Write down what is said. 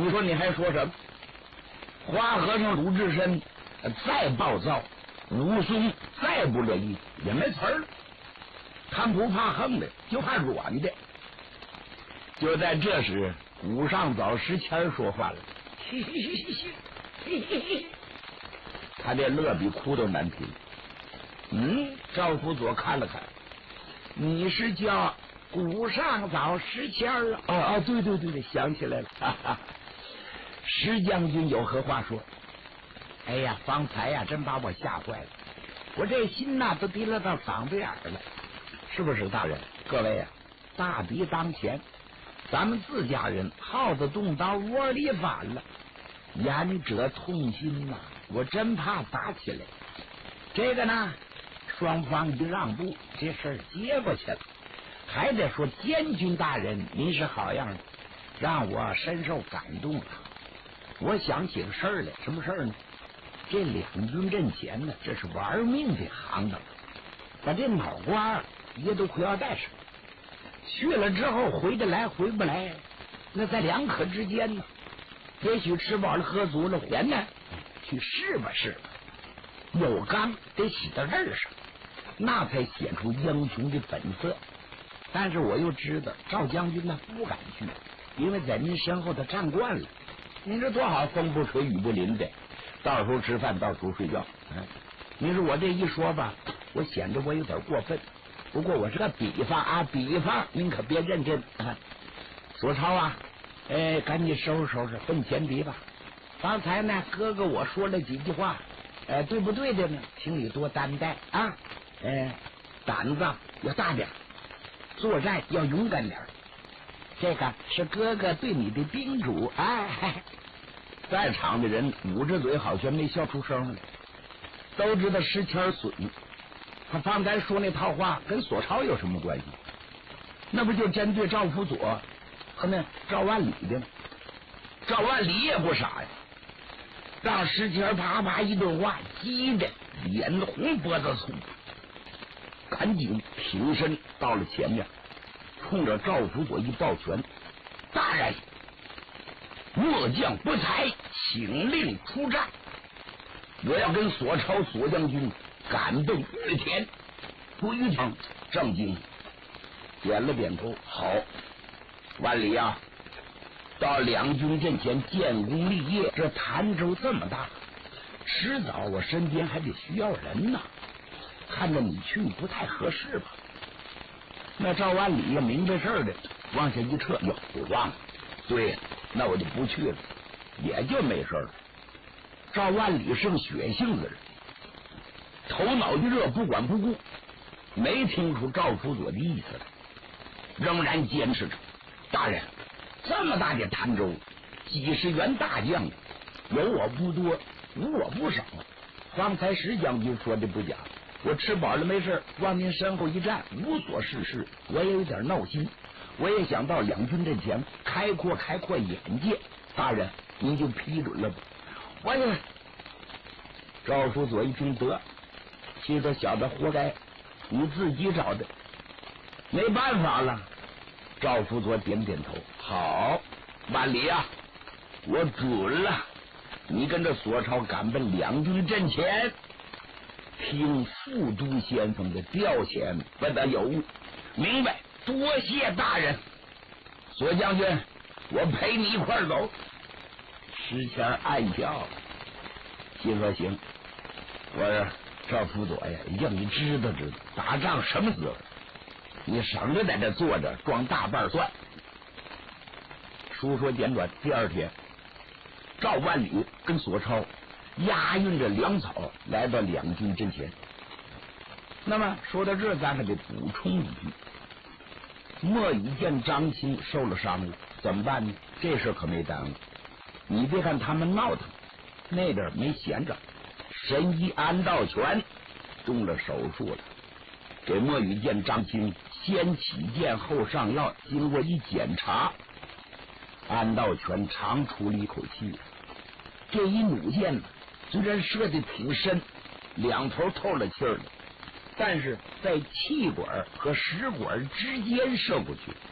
你说你还说什么？花和尚鲁智深再暴躁，武松再不乐意，也没词儿了。他们不怕横的，就怕软的。就在这时，古上早石谦说话了，他这乐比哭都难听。赵辅佐看了看，你是叫古上早石谦啊？对，想起来了。石将军有何话说？哎呀，方才呀，真把我吓坏了，我这心呐都提了到嗓子眼儿了，是不是大人？各位啊，大敌当前，咱们自家人耗子动刀窝里反了，言者痛心呐，我真怕打起来。这个呢，双方一让步，这事儿接过去了。还得说监军大人您是好样的，让我深受感动了。我想起个事儿来，什么事儿呢？这两军阵前呢，这是玩命的行当，把这脑瓜掖到裤腰带上，去了之后回得来回不来，那在两可之间呢。也许吃饱了喝足了，人呢去试吧试吧，有刚得洗到刃上，那才显出英雄的本色。但是我又知道赵将军呢不敢去，因为在您身后他站惯了。您这多好，风不吹雨不淋的，到时候吃饭，到时候睡觉。您说我这一说吧，我显得我有点过分。不过我是个比方啊，比方，您可别认真。索超啊，赶紧收拾收拾，奔前敌吧。刚才呢，哥哥我说了几句话，对不对的呢？请你多担待啊。胆子要大点，作战要勇敢点。这个是哥哥对你的叮嘱。在场的人捂着嘴，好像没笑出声来，都知道石谦损。他方才说那套话跟索超有什么关系？那不就针对赵辅佐和那赵万里的吗？赵万里也不傻呀，让石谦啪啪一顿话，激得脸红脖子粗，赶紧挺身到了前面，冲着赵辅佐一抱拳：“大人，末将不才，请令出战。我要跟索超索将军赶奔玉田。”玉田正经点了点头：“好。万里啊，到两军阵前建功立业，这潭州这么大，迟早我身边还得需要人呐，看着你去不太合适吧？”那赵万里也明白事儿的，往下一撤：“哟，我忘了，对，那我就不去了。”也就没事了。赵万里是个血性子人，头脑一热，不管不顾，没听出赵辅佐的意思来，仍然坚持着：“大人，这么大的潭州，几十员大将，有我不多，无我不少。方才石将军说的不假，我吃饱了没事往您身后一站，无所事事，我也有点闹心。我也想到两军阵前开阔眼界，大人您就批准了吧。”我也赵辅佐一听，得，其实小子活该，你自己找的，没办法了。赵辅佐点点头：“好，万里啊，我准了。你跟着索超赶奔两军阵前，听副都先锋的调遣，不得有误。明白，多谢大人。索将军，我陪你一块儿走。”石谦暗笑，心说行，我说赵辅佐呀，让你知道打仗什么滋味，你省着在这坐着装大瓣蒜。书说简短，第二天，赵万里跟索超押运着粮草来到两军阵前。那么说到这儿，咱还得补充一句：莫以见张青受了伤了，怎么办呢？这事可没耽误。你别看他们闹腾，那边没闲着，神医安道全动了手术了，给莫羽见张青先起剑后上药，经过一检查，安道全长出了一口气。这一弩箭呢，虽然射得挺深，两头透了气儿了，但是在气管和食管之间射过去，